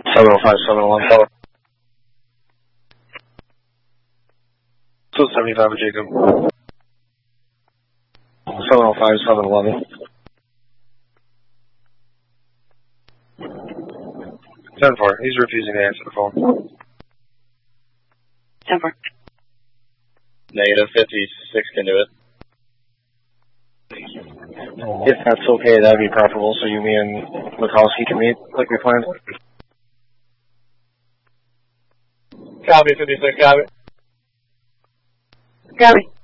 705, 701. 275 Jacob. 705, 711. 10-4. He's refusing to answer the phone. 10-4. Negative 56 can do it. If that's okay, that'd be preferable, so you, me, and Mikowski can meet like we planned. Copy, 56, copy. Copy.